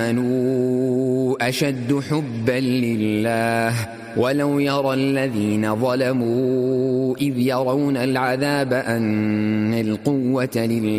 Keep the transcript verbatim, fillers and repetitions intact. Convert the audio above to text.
آمنوا أشد حبا لله ولو يرى الذين ظلموا إذ يرون العذاب أن القوة لله